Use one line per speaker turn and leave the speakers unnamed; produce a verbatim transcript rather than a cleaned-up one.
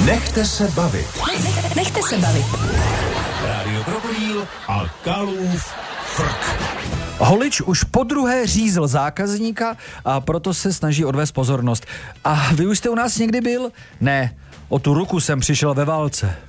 Nechte se bavit.
Nechte se bavit.
Rádio Krokodýl a Kalův frk.
Holič už podruhé řízl zákazníka a proto se snaží odvést pozornost. A vy už jste u nás někdy byl? Ne, o tu ruku jsem přišel ve válce.